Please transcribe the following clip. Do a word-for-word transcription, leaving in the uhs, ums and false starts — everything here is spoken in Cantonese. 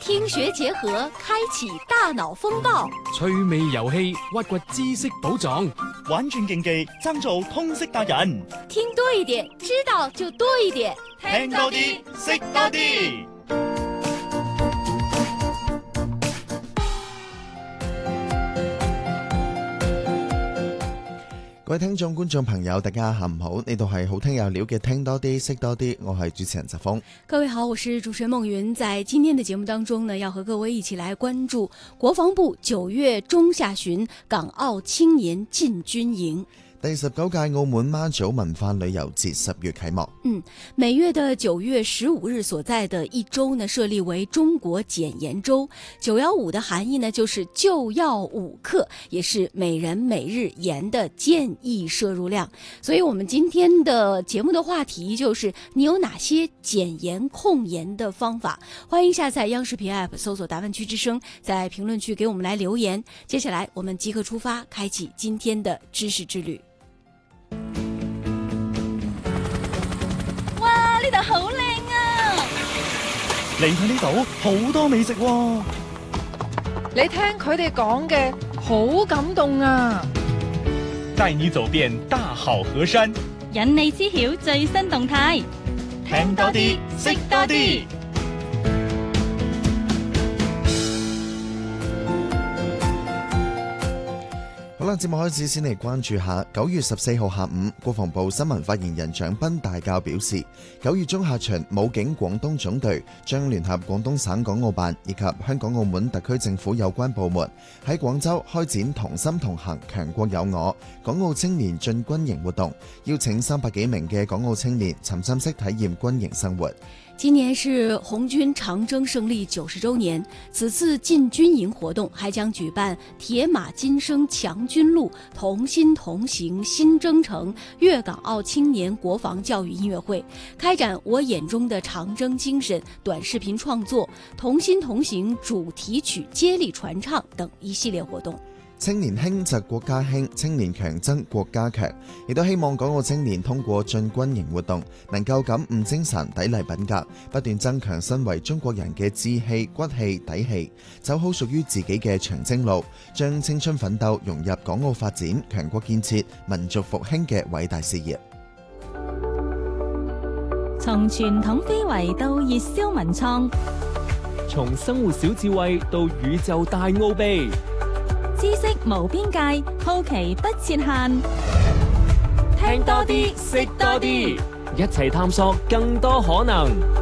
聽學結合，開啟大腦風暴， 趣味遊戲，挖掘知識寶藏， 玩轉競技，爭做通識達人。 聽多一點，知道就多一點， 聽多啲，識多啲。 各位聽眾觀眾朋友大家下午好，呢度係好聽有料嘅聽多啲識多啲，我係主持人澤峰。 各位好，我是主持人夢雲。在今天的節目當中呢，要和各位一起來關注國防部九月中下旬港澳青年進軍營。 第十九屆澳門媽祖文化旅遊節十月啟幕。 嗯，每月的九月十五日所在的一周呢，設立為中國檢驗周。九幺五的含義呢，就是就要五克，也是每人每日鹽的建議攝入量。所以我們今天的節目的話題就是你有哪些減鹽控鹽的方法？歡迎下載央視頻 App 搜索大灣區之聲，在評論區給我們來留言。接下來我們即刻出發，開啟今天的知識之旅。哇！呢度好靚啊！ 嚟睇呢度好多美食喎。 你聽佢哋講嘅好感動啊！ 帶你走遍大好河山， 引你知曉最新動態， 聽多啲，識多啲。 好啦，節目開始先嚟關注下九月十四號下午，國防部新聞發言人蔣斌大校表示，九月中下旬，武警廣東總隊將聯合廣東省港澳辦以及香港澳門特區政府有關部門喺廣州開展同心同行、強國有我港澳青年進軍營活動，邀請三百幾名嘅港澳青年沉浸式體驗軍營生活。 今年是紅軍長征勝利九十周年，此次進軍營活動還將舉辦鐵馬金聲強軍路同心同行新征程粵港澳青年國防教育音樂會，開展我眼中的長征精神短視頻創作、同心同行主題曲接力傳唱等一系列活動。 青年興則國家興，青年強則國家強，亦都希望港澳青年通過進軍營活動能夠感悟精神、砥礪品格，不斷增強身為中國人嘅志氣、骨氣、底氣，走好屬於自己嘅長征路，將青春奮鬥融入港澳發展、強國建設、民族復興嘅偉大事業。 從傳統非遺到熱銷文創， 從生活小智慧到宇宙大奧秘， 知識無邊界，好奇不設限。 聽多啲，識多啲，一齊探索更多可能。